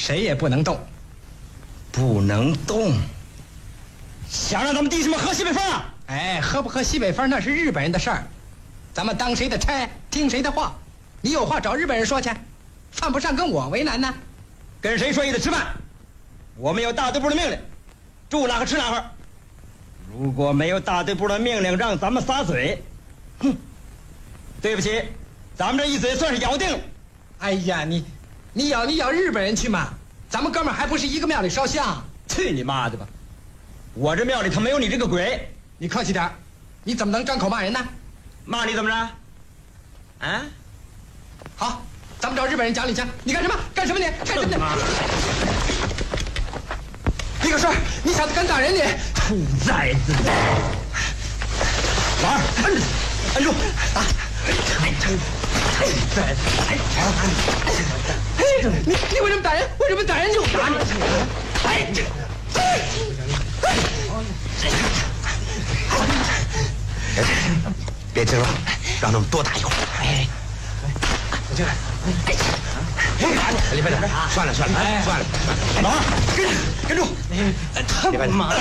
谁也不能动。 不能动。想让咱们弟兄们喝西北风啊？ 哎，喝不喝西北风那是日本人的事儿，咱们当谁的差，听谁的话。你有话找日本人说去，犯不上跟我为难呢。 跟谁说也得吃饭。我们有大队部的命令，住哪个吃哪个。如果没有大队部的命令让咱们撒嘴，哼，对不起，咱们这一嘴算是咬定了。 哎呀，你咬日本人去嘛，咱们哥们儿还不是一个庙里烧香。 去你妈的吧！我这庙里头没有你这个鬼。 你客气点，你怎么能张口骂人呢？ 骂你怎么着？啊？ 好，咱们找日本人讲理去。你干什么？干什么你？干什么你？李可顺，你小子敢打人你？ 兔崽子！老二，摁住！打！ 你为什么打人？为什么打人就打你？ 别争了，让他们多打一会儿。 我进来。 李排长，算了。 老二，跟住！ 他妈的！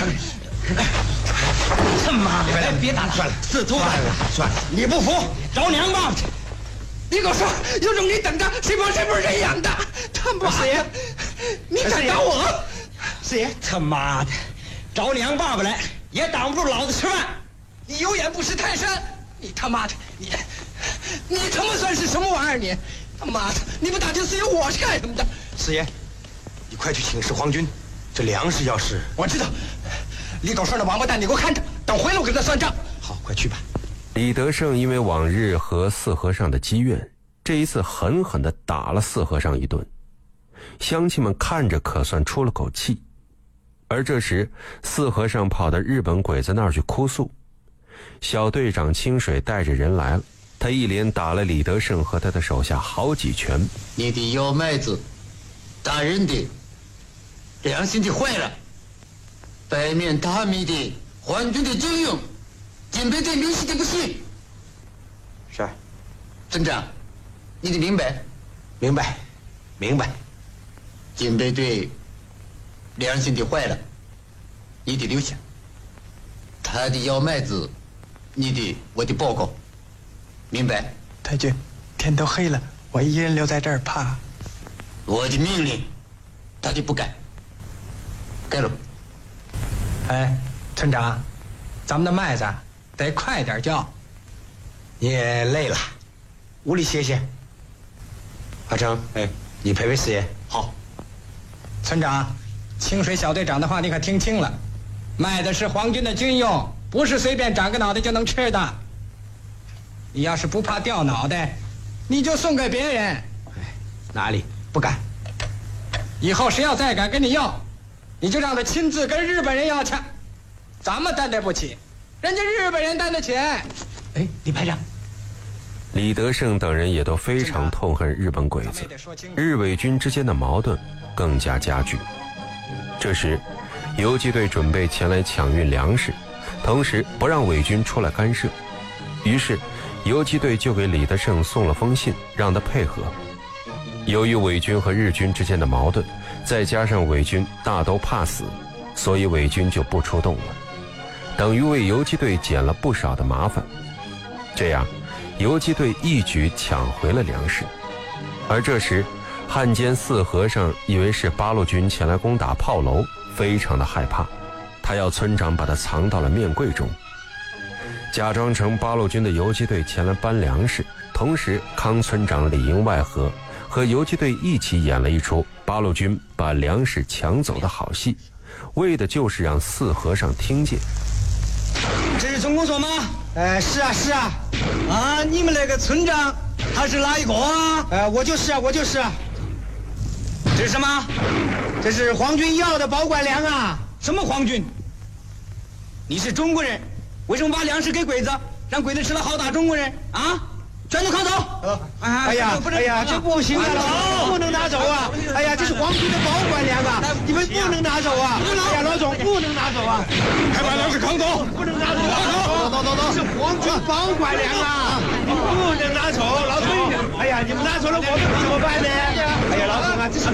他妈的！别打了， 算了， 死秃子！ 算了， 你不服，找娘爸爸去！ 你给我说，有种你等着，谁不是人养的？他妈的！你敢打我？ 四爷，他妈的，找娘爸爸来也挡不住老子吃饭！ 你有眼不识泰山！你他妈的，你他妈算是什么玩意儿？你他妈的，你不打听四爷我是干什么的？ 四爷，你快去请示皇军，这粮食要是…… 我知道，李狗顺的王八蛋，你给我看着，等回来我跟他算账。 好，快去吧。 李德胜因为往日和四和尚的积怨，这一次狠狠地打了四和尚一顿。乡亲们看着可算出了口气。而这时，四和尚跑到日本鬼子那儿去哭诉。小队长清水带着人来了，他一连打了李德胜和他的手下好几拳。 你的幺妹子，打人的，良心的坏了，白面大米的，皇军的精英，警备队流血的不行。 是， 村长，你得明白。 明白。 警备队良心的坏了，你得留下。他的幺妹子，我得报告，明白？ 太君，天都黑了，我一人留在这儿怕。 我的命令，他就不改。该了。 哎，村长，咱们的麦子得快点叫。 你也累了，屋里歇歇。阿成，你陪陪四爷。 好。 村长，清水小队长的话你可听清了，卖的是皇军的军用，不是随便长个脑袋就能吃的。你要是不怕掉脑袋，你就送给别人。 哪里不敢？ 以后谁要再敢跟你要，你就让他亲自跟日本人要去。咱们担待不起，人家日本人担得起。 李排长， 李德胜等人也都非常痛恨日本鬼子，日伪军之间的矛盾更加加剧。这时，游击队准备前来抢运粮食，同时不让伪军出来干涉。于是，游击队就给李德胜送了封信，让他配合。由于伪军和日军之间的矛盾，再加上伪军大都怕死，所以伪军就不出动了，等于为游击队减了不少的麻烦。这样，游击队一举抢回了粮食。而这时，汉奸四和尚以为是八路军前来攻打炮楼，非常的害怕，他要村长把他藏到了面柜中，假装成八路军的游击队前来搬粮食。同时，康村长里应外合，和游击队一起演了一出八路军把粮食抢走的好戏，为的就是让四和尚听见。 这是总工所吗？ 是啊。 啊，你们那个村长他是哪一个啊？ 我就是啊。 这是什么？ 这是皇军要的保管粮啊！ 什么皇军？你是中国人，为什么把粮食给鬼子，让鬼子吃了好打中国人啊？全都扛走！ 哎呀，这不行啊，老总不能拿走啊！哎呀，这是皇军的保管粮啊，你们不能拿走啊！哎呀，老总不能拿走啊！ 快把粮食扛走！ 不能拿走！走！是皇军保管粮啊，你不能拿走，老总！哎呀，你们拿走了我们怎么办呢？哎呀，老总啊，这是皇军的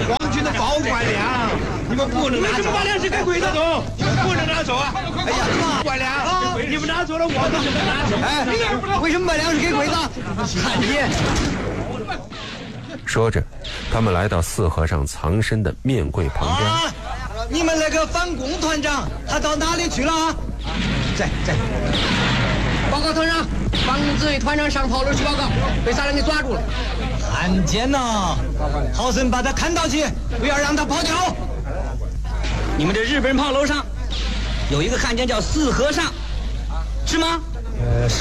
的保管粮，你们不能拿走。为什么把粮食给鬼子走？你们不能拿走啊！哎呀，保管粮，你们拿走了，我们就能拿走。 哎，为什么把粮食给鬼子？看见。 说着，他们来到四和尚藏身的面柜旁边。 啊，你们那个反共团长他到哪里去了啊？在。 报告团长，方子伟团长上炮楼去报告，被啥人给抓住了？ 看见呐，好生把他看到起，不要让他跑掉。你们这日本炮楼上有一个汉奸叫四和尚，是吗？是。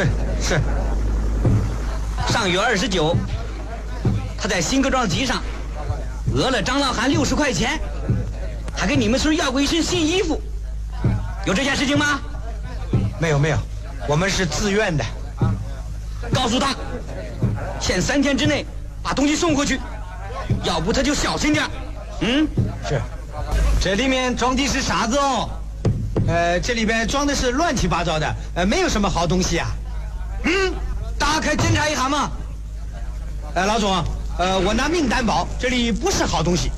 上月29，他在新各庄集上讹了张老汉60块钱，还给你们村要过一身新衣服，有这件事情吗？ 没有，我们是自愿的。 告诉他，限3天之内把东西送过去，要不他就小心点。 是。 这里面装的是啥子哦？ 这里边装的是乱七八糟的，没有什么好东西啊。 打开检查一下嘛。 老总，我拿命担保，这里不是好东西。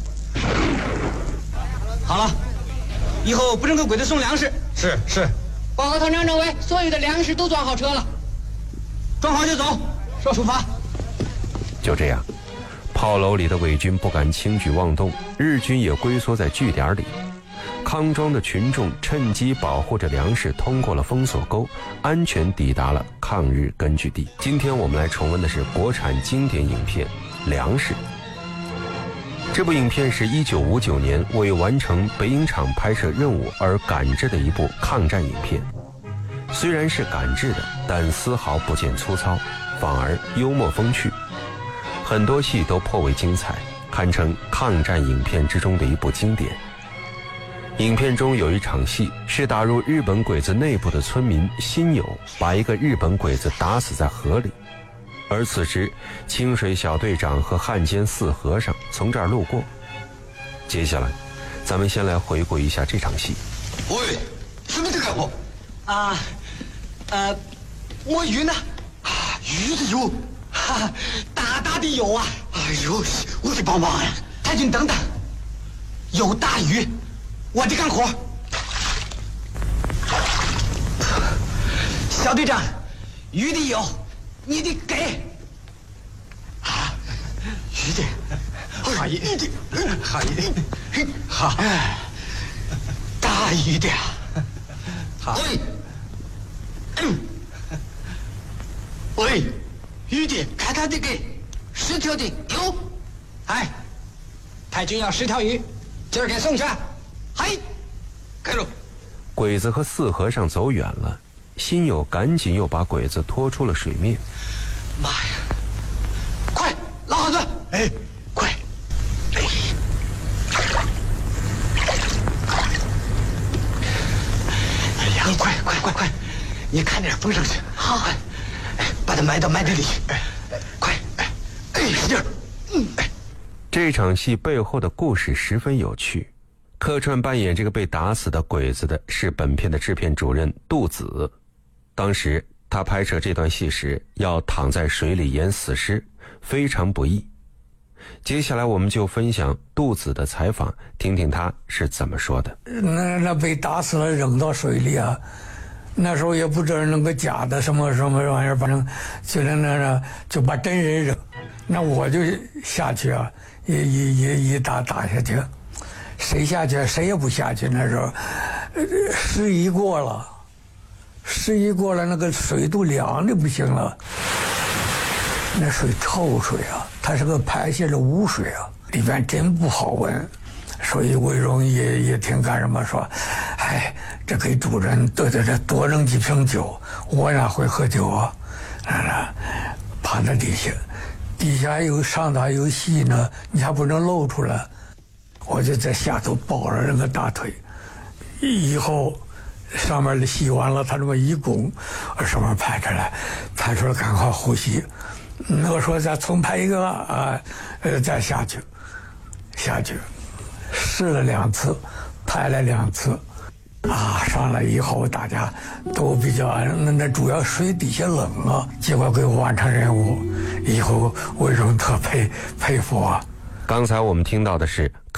好了，以后不准给鬼子送粮食。 是。 报告团长政委，所有的粮食都装好车了， 装好就走，出发。 就这样，炮楼里的伪军不敢轻举妄动，日军也龟缩在据点里。康庄的群众趁机保护着粮食通过了封锁沟，安全抵达了抗日根据地。今天我们来重温的是国产经典影片《粮食》。这部影片是1959年为完成北影厂拍摄任务而赶制的一部抗战影片。虽然是赶制的，但丝毫不见粗糙，反而幽默风趣，很多戏都颇为精彩，堪称抗战影片之中的一部经典。影片中有一场戏是打入日本鬼子内部的村民辛友把一个日本鬼子打死在河里，而此时清水小队长和汉奸四和尚从这儿路过。接下来咱们先来回顾一下这场戏。 喂，什么这干活？ 摸鱼呢。 鱼的油， 大大的油啊！ 哎呦，我得帮忙呀！ 太君等等，有大鱼，我得干活。小队长，鱼的油你得给。 鱼的，好鱼的，好， 大鱼的呀。 喂，鱼的，看他的给10条的有。 太君要10条鱼，今儿给送去。 开路。 鬼子和四和尚走远了，辛友赶紧又把鬼子拖出了水面。 妈呀！快，老汉子！快！你快！你看点风上去。好，把它埋到埋这里去。快！使劲！ 这场戏背后的故事十分有趣。客串扮演这个被打死的鬼子的是本片的制片主任杜子。当时他拍摄这段戏时要躺在水里演死尸，非常不易。接下来我们就分享杜子的采访，听听他是怎么说的。 那被打死了扔到水里啊，那时候也不知道那个假的什么玩意儿，反正就在那就把真人扔，那我就下去啊，也打下去，谁下去谁也不下去。那时候时移过了，那个水都凉的不行了，那水臭水啊，它是个排泄的污水啊，里边真不好闻。所以魏荣也挺干什么说，这给主人多扔几瓶酒，我哪会喝酒啊？趴在底下有上头有戏呢，你还不能露出来，我就在下头抱着那个大腿，以后上面的戏完了，他这么一拱，上面拍出来赶快呼吸。我说再重拍一个啊，再下去，试了2次，拍了2次，上来以后大家都比较那主要水底下冷啊，结果给我完成任务，以后魏荣特佩服啊。 刚才我们听到的是